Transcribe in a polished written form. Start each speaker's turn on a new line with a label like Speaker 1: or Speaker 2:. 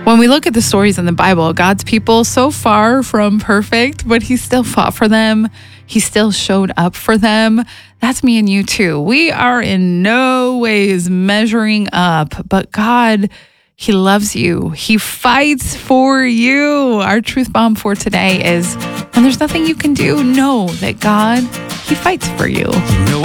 Speaker 1: When we look at the stories in the Bible, God's people so far from perfect, but he still fought for them. He still showed up for them. That's me and you too. We are in no ways measuring up, but God, he loves you. He fights for you. Our truth bomb for today is when there's nothing you can do, know that God, he fights for you.
Speaker 2: You know